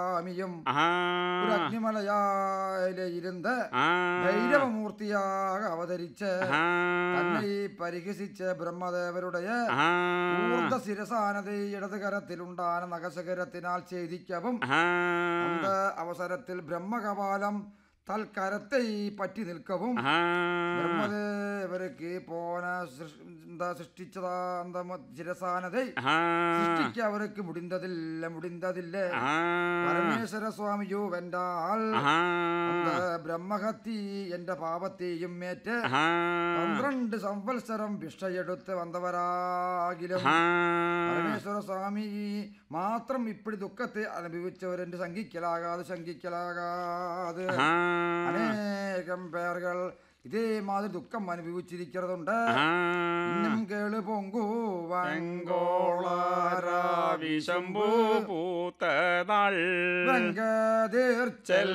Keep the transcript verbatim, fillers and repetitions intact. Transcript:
സ്വാമിയും ഒരു അഗ്നിമലയായിലിരുന്ന് ഭൈരവമൂർത്തിയാക അവതരിച്ച് തന്നെ ഈ പരിഹസിച്ച് ബ്രഹ്മദേവരുടെ ഊർദ്ധ ശിരസാനത ഇടത് കരത്തിലുണ്ടാന നഖശകരത്തിനാൽ ഛേദിക്കവും അന്ത അവസരത്തിൽ ബ്രഹ്മകപാലം തൽക്കരത്തെ പറ്റി നിൽക്കവും ബ്രഹ്മദേവർക്ക് പോന സൃഷ്ടിച്ചതാ ശിരസാനதை സൃഷ്ടിക്ക അവർക്ക് മുടിന്തതില്ല മുടിന്തതില്ല പരമേശ്വര സ്വാമിയോ വെന്റാൽ அந்த ബ്രഹ്മഹത്തി എന്റെ പാപത്തെയും മേറ്റ് പന്ത്രണ്ട് സംവത്സരം ഭിക്ഷയെടുത്ത് വന്നവരാകിലും പരമേശ്വര സ്വാമി മാത്രം ഇപ്പടി ദുഃഖത്തെ അനുഭവിച്ചവരെന്റെ ശങ്കിക്കലാകാതെ ശങ്കിക്കലാകാതെ അനേകം പേർകൾ ഇതേമാതിരി ദുഃഖം അനുഭവിച്ചിരിക്കുന്നതുണ്ട്. ഇന്നും കേളു പൊങ്കു വങ്കോളാരാവിശംഭൂ പൂത്തനാൾ വെങ്കതീർച്ചൽ